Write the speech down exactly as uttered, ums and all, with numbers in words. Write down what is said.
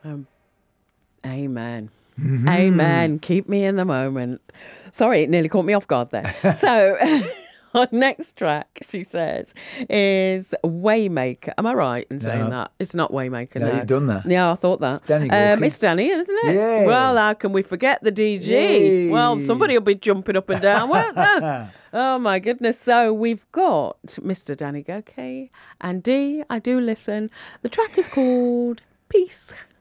Um, amen. Mm-hmm. Amen. Keep me in the moment. Sorry, it nearly caught me off guard there. So, our next track, she says, is Waymaker. Am I right in saying No. that? It's not Waymaker, no. No, you've done that. Yeah, I thought that. It's Danny um, It's Danny, isn't it? Yeah. Well, how can we forget the D G? Yay. Well, somebody will be jumping up and down, won't they? Oh, my goodness. So, we've got Mister Danny Gokey and D, I Do Listen. The track is called Peace.